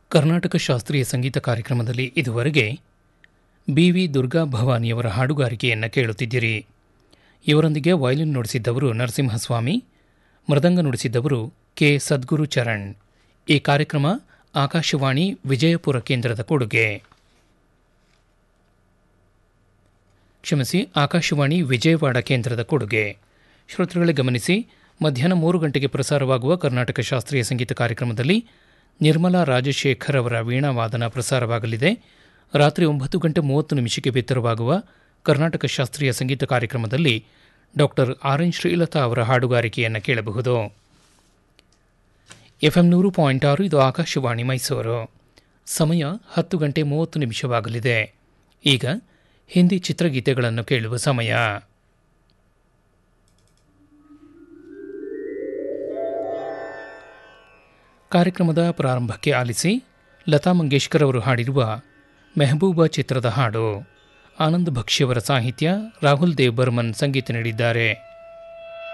ಕರ್ನಾಟಕ ಶಾಸ್ತ್ರೀಯ ಸಂಗೀತ ಕಾರ್ಯಕ್ರಮದಲ್ಲಿ ಇದುವರೆಗೆ ಬಿ.ವಿ. ದುರ್ಗಾ ಭವಾನಿಯವರ ಹಾಡುಗಾರಿಕೆಯನ್ನು ಕೇಳುತ್ತಿದ್ದಿರಿ. ಇವರೊಂದಿಗೆ ವಯಲಿನ್ ನುಡಿಸಿದ್ದವರು ನರಸಿಂಹಸ್ವಾಮಿ, ಮೃದಂಗ ನುಡಿಸಿದ್ದವರು ಕೆ. ಸದ್ಗುರು ಚರಣ್. ಈ ಕಾರ್ಯಕ್ರಮ ಆಕಾಶವಾಣಿ ವಿಜಯಪುರ ಕೇಂದ್ರದ ಕೊಡುಗೆ. ಆಕಾಶವಾಣಿ ವಿಜಯವಾಡ ಕೇಂದ್ರದ ಕೊಡುಗೆ. ಶ್ರೋತೃಗಳೇ ಗಮನಿಸಿ, ಮಧ್ಯಾಹ್ನ 3 ಗಂಟೆಗೆ ಪ್ರಸಾರವಾಗುವ ಕರ್ನಾಟಕ ಶಾಸ್ತ್ರೀಯ ಸಂಗೀತ ಕಾರ್ಯಕ್ರಮದಲ್ಲಿ ನಿರ್ಮಲಾ ರಾಜಶೇಖರ್ ಅವರ ವೀಣಾವಾದನ ಪ್ರಸಾರವಾಗಲಿದೆ. ರಾತ್ರಿ 9:30 ಬಿತ್ತರವಾಗುವ ಕರ್ನಾಟಕ ಶಾಸ್ತ್ರೀಯ ಸಂಗೀತ ಕಾರ್ಯಕ್ರಮದಲ್ಲಿ ಡಾ ಆರ್ ಎನ್ ಶ್ರೀಲತಾ ಅವರ ಹಾಡುಗಾರಿಕೆಯನ್ನು ಕೇಳಬಹುದು. ಎಫ್ಎಂ 100.6 ಇದು ಆಕಾಶವಾಣಿ ಮೈಸೂರು. ಸಮಯ 10:30 ಈಗ ಹಿಂದಿ ಚಿತ್ರಗೀತೆಗಳನ್ನು ಕೇಳುವ ಸಮಯ. ಕಾರ್ಯಕ್ರಮದ ಪ್ರಾರಂಭಕ್ಕೆ ಆಲಿಸಿ ಲತಾ ಮಂಗೇಶ್ಕರ್ ಅವರು ಹಾಡಿರುವ ಮೆಹಬೂಬಾ ಚಿತ್ರದ ಹಾಡು. ಆನಂದ್ ಭಕ್ಷಿಯವರ ಸಾಹಿತ್ಯ, ರಾಹುಲ್ ದೇವ್ ಬರ್ಮನ್ ಸಂಗೀತ ನೀಡಿದ್ದಾರೆ.